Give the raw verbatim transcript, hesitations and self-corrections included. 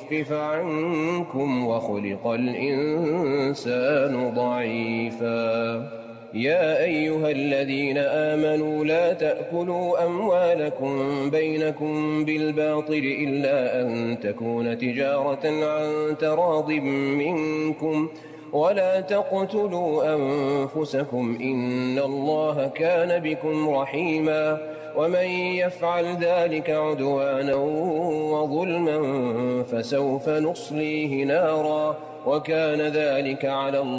يخفف عنكم وخلق الإنسان ضعيفا. يا أيها الذين آمنوا لا تأكلوا أموالكم بينكم بالباطل إلا أن تكون تجارة عن تراض منكم ولا تقتلوا أنفسكم إن الله كان بكم رحيما. ومن يفعل ذلك عدوانا وظلما فسوف نصليه نارا وكان ذلك على الله